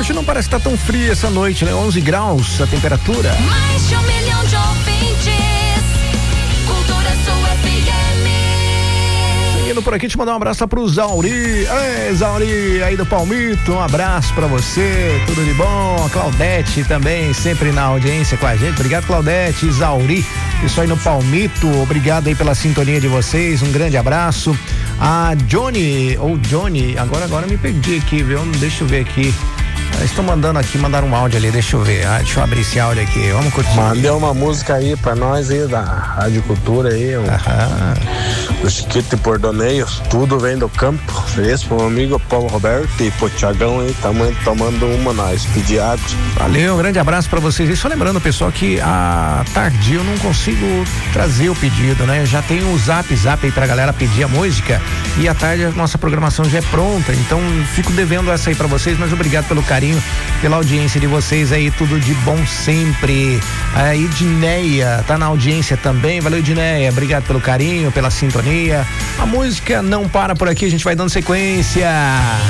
hoje não parece estar tão frio essa noite, né? 11 graus a temperatura. Mais de 1 milhão de ouvintes. Cultura Sul FM. Seguindo por aqui, te mandar um abraço lá pro Zauri. Ei, Zauri, aí do Palmito, um abraço pra você, tudo de bom. A Claudete também, sempre na audiência com a gente. Obrigado, Claudete, Zauri, isso aí no Palmito. Obrigado aí pela sintonia de vocês, um grande abraço. A Johnny, agora me perdi aqui, viu? Deixa eu ver aqui. Estão mandaram um áudio ali, deixa eu ver. Deixa eu abrir esse áudio aqui, vamos curtir. Mandei uma música aí pra nós aí da Rádio Cultura aí, do Chiquito e Pordoneio, tudo vem do campo. Esse pro meu amigo Paulo Roberto e pro Tiagão aí, tomando uma nós, pedir água. Valeu, um grande abraço pra vocês. E só lembrando, pessoal, que à tarde eu não consigo trazer o pedido, né? Já tem o zap aí pra galera pedir a música e à tarde a nossa programação já é pronta, então fico devendo essa aí pra vocês, mas obrigado pelo carinho, pela audiência de vocês aí, tudo de bom sempre. A Edneia tá na audiência também, valeu Edneia, obrigado pelo carinho, pela sintonia. A música não para por aqui, a gente vai dando sequência.